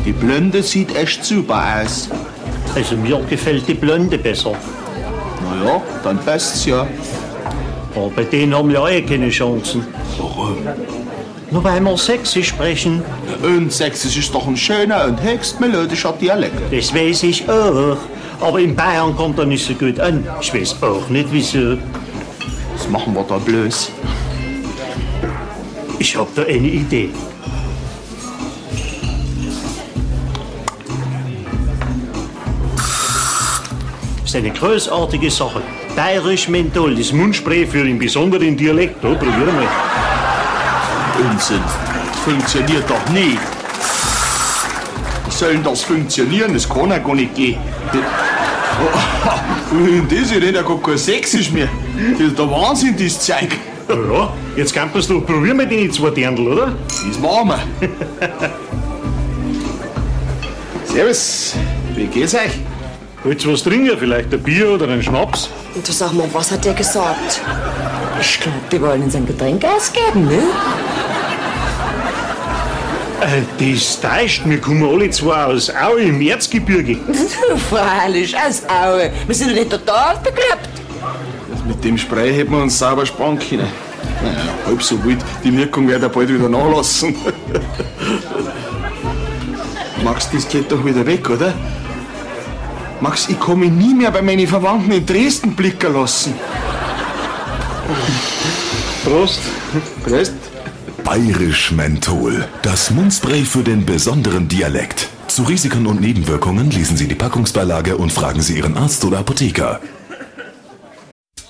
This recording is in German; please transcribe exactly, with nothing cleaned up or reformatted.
Die Blonde sieht echt super aus. Also mir gefällt die Blonde besser. Na ja, dann passt's ja. Aber bei denen haben wir eh keine Chancen. Warum? Nur weil wir Sächsisch sprechen. Und Sächsisch ist doch ein schöner und höchst melodischer Dialekt. Das weiß ich auch. Aber in Bayern kommt er nicht so gut an. Ich weiß auch nicht wieso. Was machen wir da bloß? Ich hab da eine Idee. Das ist eine großartige Sache. Bayerisch Menthol, das Mundspray für den besonderen Dialekt. Oh, probier mal. Unsinn. Funktioniert doch nie. Wie soll denn das funktionieren? Das kann ja gar nicht gehen. Und das ist ja gar kein Sächsisch mehr. Das ist der Wahnsinn, das Zeug. Ja, jetzt kannst du es doch probieren mit den zwei Dirndl, oder? Das machen wir. Servus, wie geht's euch? Willst du was trinken? Vielleicht ein Bier oder einen Schnaps? Und du sag mal, was hat der gesagt? Ich glaube, die wollen uns ein Getränk ausgeben, ne? Äh, das täuscht. Wir kommen alle zwei aus Aue im Erzgebirge. Freilich, aus Aue. Wir sind doch nicht total bekloppt. Das mit dem Spray hätten wir uns sauber sparen können. Naja, halb so wild. Die Wirkung wird er bald wieder nachlassen. Max, das geht doch wieder weg, oder? Max, ich kann mich nie mehr bei meinen Verwandten in Dresden blicken lassen. Prost. Prost. Bayerisch Menthol, das Mundspray für den besonderen Dialekt. Zu Risiken und Nebenwirkungen lesen Sie die Packungsbeilage und fragen Sie Ihren Arzt oder Apotheker.